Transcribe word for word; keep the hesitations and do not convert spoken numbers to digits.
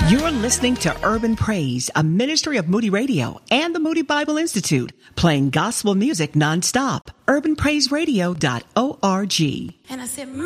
You're listening to Urban Praise, a ministry of Moody Radio and the Moody Bible Institute, playing gospel music nonstop. urban praise radio dot org. And I said,